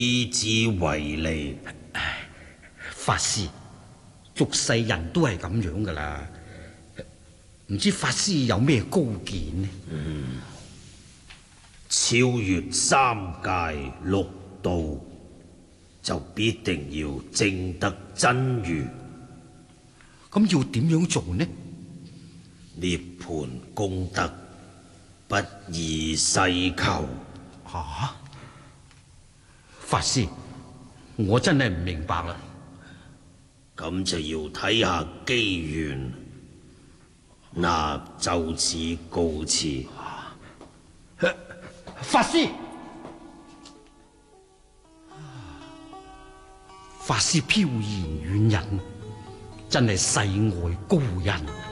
以之為利。 法師，俗世人都係咁樣噶啦，唔知法師有咩高見呢？ 超越三界六道，就必定要證得真如。 咁要點樣做呢？ 涅槃功德不宜世求。 啊！法師，我真係唔明白啦。 咁就要睇下機緣。那就此告辭。 法師，法師飄然遠引，真係世外高人。